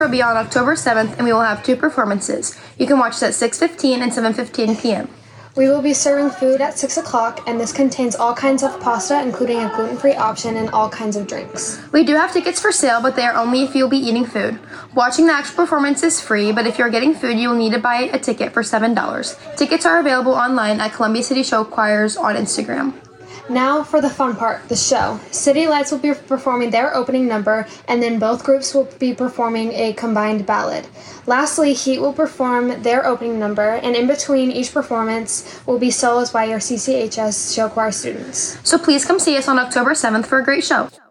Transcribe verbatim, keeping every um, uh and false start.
will be on October seventh, and we will have two performances. You can watch us at six fifteen and seven fifteen p.m. We will be serving food at six o'clock, and this contains all kinds of pasta, including a gluten-free option and all kinds of drinks. We do have tickets for sale, but they are only if you'll be eating food. Watching the actual performance is free, but if you're getting food, you will need to buy a ticket for seven dollars. Tickets are available online at Columbia City Show Choirs on Instagram. Now for the fun part, the show. City Lights will be performing their opening number, and then both groups will be performing a combined ballad. Lastly, Heat will perform their opening number, and in between each performance will be solos by your C C H S show choir students. So please come see us on October seventh for a great show.